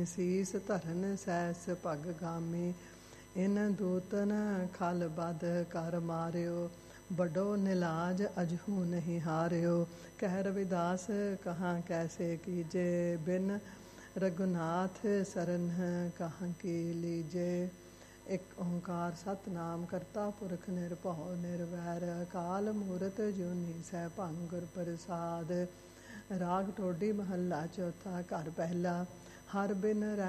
ਸੀਸ ਧਰਨ ਸੈਸ ਭਗ ਗਾਮੀ। ਇਨ ਦੂਤਨ ਖਲ ਬਦ ਕਰ ਮਾਰਿਓ, ਬਡੋ ਨਿਲਾਜ ਅਜਹੂ ਨਹੀਂ ਹਾਰਿਓ। ਕਹਿ ਰਵਿਦਾਸ ਕਹਾਂ ਕੈਸੇ ਕੀਜੇ, ਬਿਨ ਰਘੁਨਾਥ ਸਰਨ ਕਹਾਂ ਕੀ ਲੀਜੇ। ਇੱਕ ਓਂਕਾਰ ਸਤਿਨਾਮ ਕਰਤਾ ਪੁਰਖ ਨਿਰਭਉ ਨਿਰਵੈਰ, ਅਕਾਲ ਮੂਰਤ ਜੁਨੀ ਸੈਭੰ ਗੁਰ ਪ੍ਰਸਾਦ। ਰਾਗ ਟੋਡੀ ਮਹੱਲਾ ਚੌਥਾ। ਘਰ ਪਹਿਲਾ। ਹਰ ਬਿਨ